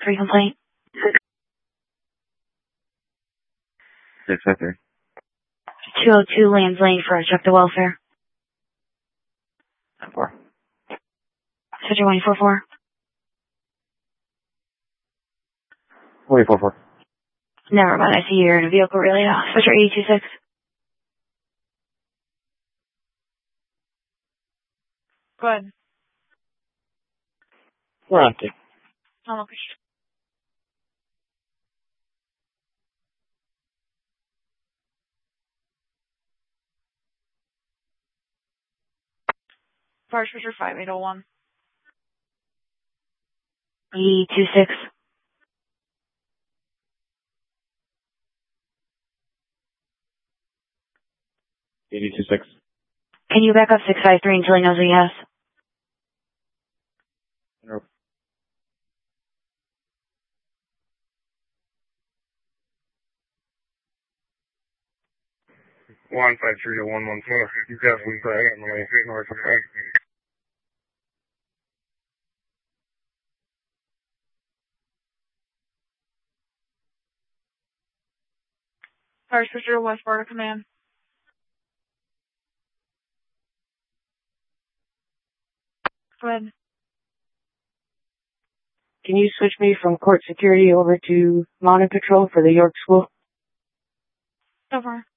3 complaint. 653. 202 Lands Lane for a check to welfare. 4. Switcher 144. 44. Never mind, I see you're in a vehicle really. Switcher 826. Go ahead. We're on to. I'm okay. Fire Switcher 5801. 826. 826. Can you back up 653 until he knows what he has? No. 153 to 114. You definitely probably on the way north of that. Fire Switcher West Florida Command. Go ahead. Can you switch me from court security over to Mounted Patrol for the York School? So far.